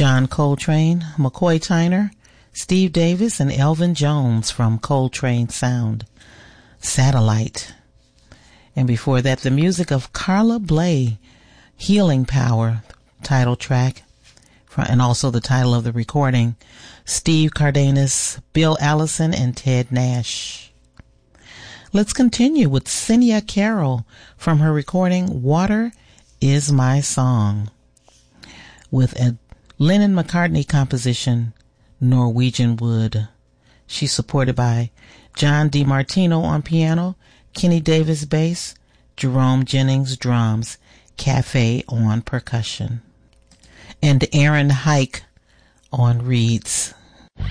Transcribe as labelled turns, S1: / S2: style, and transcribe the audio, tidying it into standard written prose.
S1: John Coltrane, McCoy Tyner, Steve Davis, and Elvin Jones from Coltrane Sound, Satellite. And before that, the music of Carla Bley, Healing Power, title track, and also the title of the recording, Steve Cardenas, Bill Allison, and Ted Nash. Let's continue with Cinia Carroll from her recording, Water Is My Song, with a Lennon McCartney composition, Norwegian Wood. She's supported by John DiMartino on piano, Kenny Davis bass, Jerome Jennings drums, Cafe on percussion, and Aaron Hike on reeds.